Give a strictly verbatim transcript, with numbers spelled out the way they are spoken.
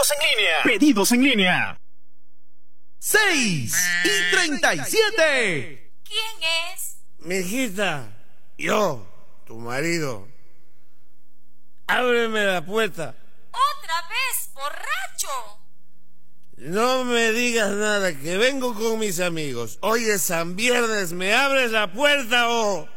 Pedidos en línea. Pedidos en línea. seis y treinta y siete. ¿Quién es? Mijita, yo, tu marido. Ábreme la puerta. ¿Otra vez, borracho? No me digas nada, que vengo con mis amigos. Hoy es San Viernes, ¿me abres la puerta o...?